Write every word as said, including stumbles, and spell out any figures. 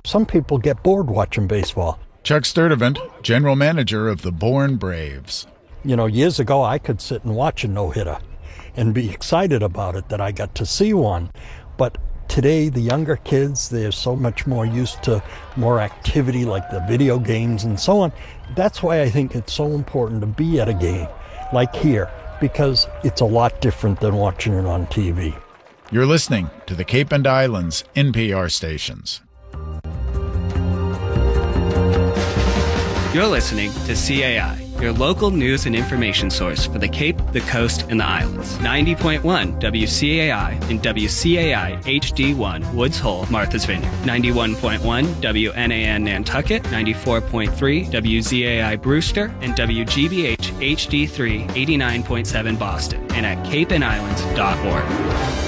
some people get bored watching baseball. Chuck Sturdivant, general manager of the Bourne Braves. You know, years ago, I could sit and watch a no-hitter and be excited about it that I got to see one. But today, the younger kids, they're so much more used to more activity like the video games and so on. That's why I think it's so important to be at a game like here, because it's a lot different than watching it on T V. You're listening to the Cape and Islands N P R stations. You're listening to C A I, your local news and information source for the Cape, the Coast, and the Islands. ninety point one W C A I and W C A I H D one Woods Hole, Martha's Vineyard. ninety-one point one W N A N Nantucket, ninety-four point three W Z A I Brewster, and W G B H H D three eighty-nine point seven Boston, and at cape and islands dot org.